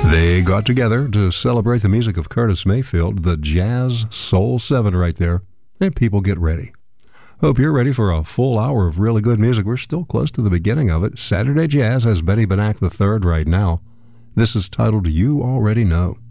They got together to celebrate the music of Curtis Mayfield, the Jazz Soul 7 right there, and people get ready. Hope you're ready for a full hour of really good music. We're still close to the beginning of it. Saturday Jazz has Benny Benack III right now. This is titled You Already Know.